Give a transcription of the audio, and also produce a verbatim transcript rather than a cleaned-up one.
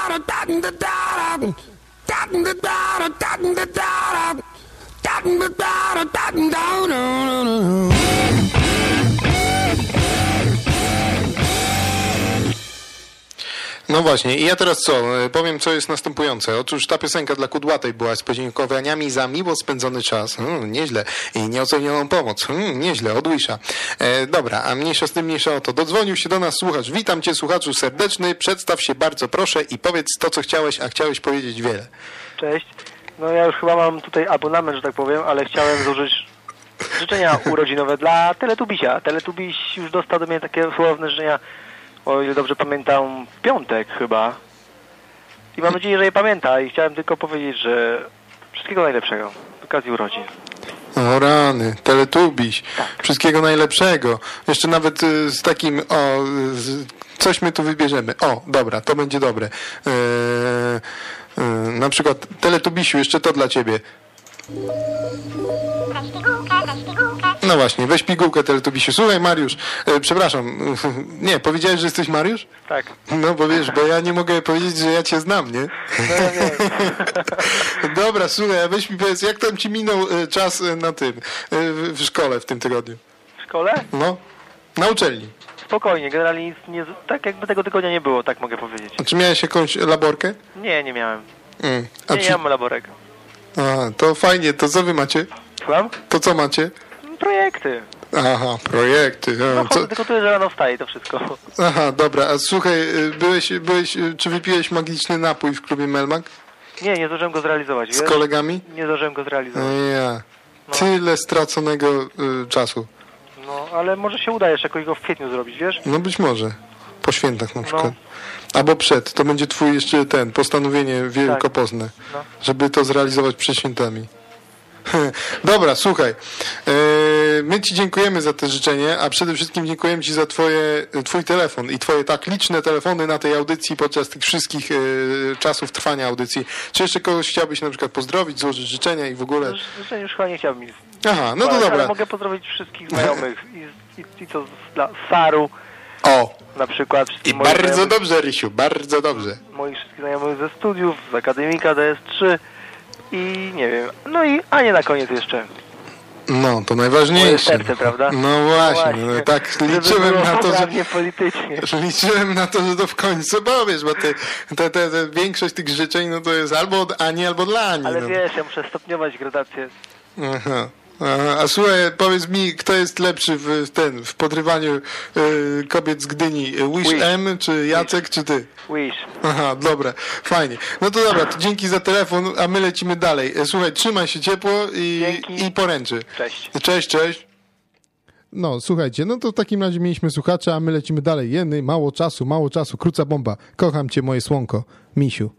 No właśnie, i ja teraz co? Powiem, co jest następujące. Otóż ta piosenka dla Kudłatej była z podziękowaniami za miło spędzony czas. Hmm, nieźle. I nieocenioną pomoc. Hmm, nieźle, od Wisha. E, dobra, a mniejsza z tym, mniejsza o to. Dodzwonił się do nas słuchacz. Witam cię, słuchaczu serdeczny. Przedstaw się bardzo proszę i powiedz to, co chciałeś, a chciałeś powiedzieć wiele. Cześć. No ja już chyba mam tutaj abonament, że tak powiem, ale chciałem złożyć życzenia urodzinowe dla Teletubisia. Teletubiś już dostał do mnie takie słowne życzenia, o ile dobrze pamiętam, w piątek chyba. I mam nadzieję, że je pamięta. I chciałem tylko powiedzieć, że wszystkiego najlepszego z okazji urodzin. O rany, Teletubiś. Tak. Wszystkiego najlepszego. Jeszcze nawet y, z takim, o, z, coś my tu wybierzemy. O, dobra, to będzie dobre. Yy, yy, na przykład Teletubisiu, jeszcze to dla ciebie. No właśnie, weź pigułkę, Teletubisiu. Słuchaj, Mariusz, e, przepraszam, nie, powiedziałeś, że jesteś Mariusz? Tak. No bo wiesz, bo ja nie mogę powiedzieć, że ja cię znam, nie? No ja wiem. Dobra, słuchaj, a weź mi powiedz, jak tam ci minął e, czas e, na tym, e, w, w szkole w tym tygodniu? W szkole? No, na uczelni. Spokojnie, generalnie nic nie, tak jakby tego tygodnia nie było, tak mogę powiedzieć. A czy miałeś jakąś laborkę? Nie, nie miałem. Mm. A Nie, czy... nie mam laborek. A, to fajnie, to co wy macie? Słucham? To co macie? Projekty. Aha, projekty. A, No chodzę, co... tylko tyle, że rano wstaje, to wszystko. Aha, dobra, a słuchaj, byłeś, byłeś, czy wypiłeś magiczny napój w klubie Melmak? Nie, nie zdążyłem go zrealizować, Z wiesz? kolegami? Nie zdążyłem go zrealizować. Ja. No. Tyle straconego y, czasu. No, ale może się uda jeszcze jakoś go w kwietniu zrobić, wiesz? No być może. Po świętach na przykład. Albo przed. To będzie twój jeszcze ten, postanowienie wielkopostne. No. Żeby to zrealizować przed świętami. Dobra, słuchaj. Yy, my ci dziękujemy za to życzenie, a przede wszystkim dziękujemy ci za twoje, twój telefon i twoje tak liczne telefony na tej audycji podczas tych wszystkich yy, czasów trwania audycji. Czy jeszcze kogoś chciałbyś na przykład pozdrowić, złożyć życzenia i w ogóle... Życzeń już chyba nie chciałbym nic. Aha, no to ale, dobra. Ale mogę pozdrowić wszystkich znajomych i, i, i co z, dla Saru O! na przykład. I moich bardzo znajomych, dobrze, Rysiu, bardzo dobrze. moich wszystkich znajomych ze studiów, z Akademika D S trzy i nie wiem, no i Anię na koniec jeszcze. No, to najważniejsze. Moje serce, prawda? No właśnie, No no, tak Żeby liczyłem było na to, że... poprawnie politycznie. Liczyłem na to, że to w końcu powiesz, bo te, te, te, te większość tych życzeń, no to jest albo od Ani, albo dla Ani. Ale no. wiesz, ja muszę stopniować gradację. Aha. Aha. A słuchaj, powiedz mi, kto jest lepszy w ten, w podrywaniu y, kobiet z Gdyni? Wish, Wish. M, czy Jacek, Wish. Czy ty? Wish. Aha, dobra, fajnie. No to dobra, to dzięki za telefon, a my lecimy dalej. Słuchaj, trzymaj się ciepło i, i poręczy. Cześć. Cześć, cześć. No, słuchajcie, no to w takim razie mieliśmy słuchacza, a my lecimy dalej. Jeny, mało czasu, mało czasu, króca bomba. Kocham cię, moje słonko, misiu.